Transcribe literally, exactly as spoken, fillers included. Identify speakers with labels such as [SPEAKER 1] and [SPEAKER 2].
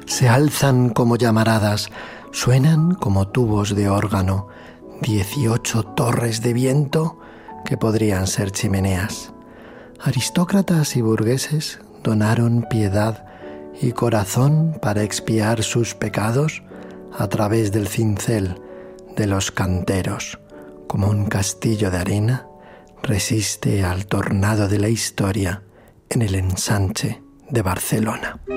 [SPEAKER 1] Se alzan como llamaradas, suenan como tubos de órgano, dieciocho torres de viento que podrían ser chimeneas. Aristócratas y burgueses donaron piedad y corazón para expiar sus pecados a través del cincel de los canteros. Como un castillo de arena, resiste al tornado de la historia en el ensanche de Barcelona.